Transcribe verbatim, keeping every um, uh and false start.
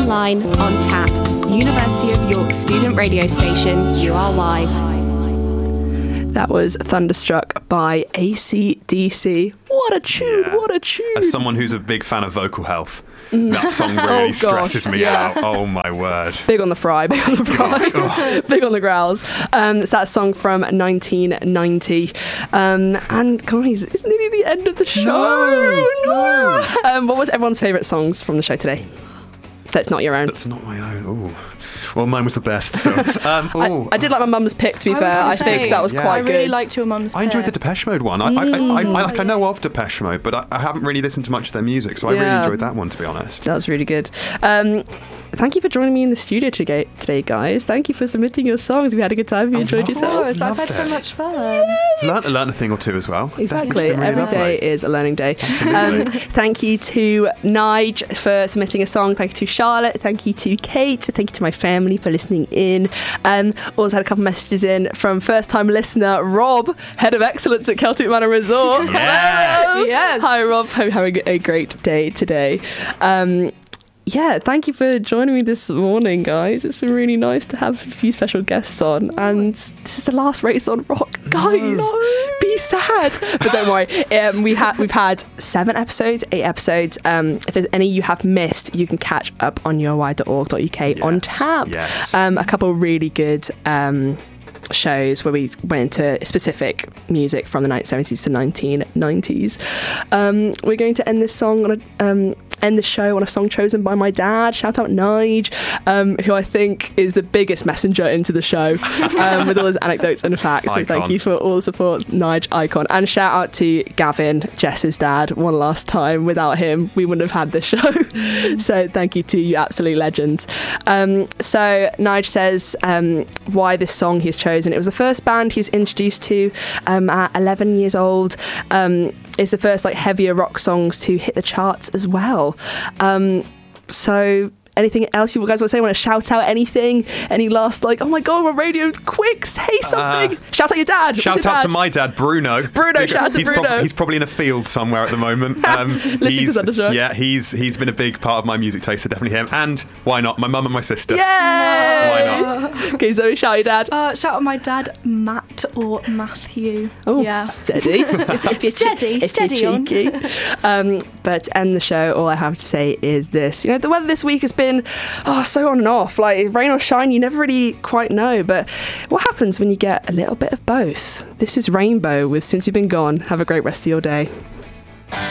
online, on tap. University of York student radio station, U R Y. That was Thunderstruck by A C D C. What a tune, Yeah. what a tune. As someone who's a big fan of vocal health, that song really Oh, stresses gosh, me yeah. out. Oh my word. Big on the fry, big on the fry, big on the growls. Um, it's that song from nineteen ninety. Um, and guys, it's nearly the end of the show. No, no. Um, what was everyone's favourite songs from the show today? That's not your own. That's not my own. Ooh. Well, mine was the best. So, um, I, ooh. I did like my mum's pick, to be I was fair. gonna I think say, that was yeah. quite I good. really liked your mum's I enjoyed the pick. Depeche Mode one. I, I, I, I, I, like, I know of Depeche Mode, but I, I haven't really listened to much of their music, so I Yeah. really enjoyed that one, to be honest. That was really good. Um, thank you for joining me in the studio today, today, guys. Thank you for submitting your songs. We had a good time. You Oh, enjoyed of yourself. course, I've Loved had so it. much fun. Learned, learned a thing or two as well. Exactly. It's been really Every lovely. day is a learning day. Um, Absolutely. thank you to Nige for submitting a song. Thank you to Charlotte. Thank you to Kate. Thank you to my family for listening in. Um, also had a couple messages in from first-time listener Rob, head of excellence at Celtic Manor Resort. Yeah. Hello. Yes. Hi, Rob. Hope you're having a great day today. Um, yeah, thank you for joining me this morning, guys. It's been really nice to have a few special guests on, and this is the last Race on Rock, guys. Be sad, but don't worry. Um, we had we've had seven episodes, eight episodes. Um, if there's any you have missed, you can catch up on u r y dot org dot u k on Yes, tap. yes. Um, a couple really good. Um, shows where we went into specific music from the nineteen seventies to nineteen nineties. Um, we're going to end this song on a um, end the show on a song chosen by my dad. Shout out Nige, um, who I think is the biggest messenger into the show um, with all his anecdotes and facts. So thank Icon. you for all the support, Nige, icon. And shout out to Gavin, Jess's dad, one last time. Without him, we wouldn't have had this show. So thank you to you, absolute legends. Um, so Nige says um, why this song he's chosen. It was the first band he was introduced to um, at eleven years old. Um, it's the first like heavier rock songs to hit the charts as well. Um, so anything else you guys want to say? Want to shout out anything? Any last like, oh my god, we're on radio, quick, say something. Uh, shout out your dad. What's Shout your out dad? to my dad, Bruno. Bruno, shout out to he's Bruno. Prob- he's probably in a field somewhere at the moment. Um, Listening he's, to Thunderstruck. Yeah, he's he's been a big part of my music taste, so definitely him. And why not? My mum and my sister. Yay! Why not? Okay, Zoe, shout out your dad. Uh, shout out my dad, Matt or Matthew. Oh, yeah. steady. If you're Steady, if you're steady on. cheeky. Um, but to end the show, all I have to say is this. You know, the weather this week has been, oh, so on and off. Like, rain or shine, you never really quite know. But what happens when you get a little bit of both? This is Rainbow with Since You've Been Gone. Have a great rest of your day.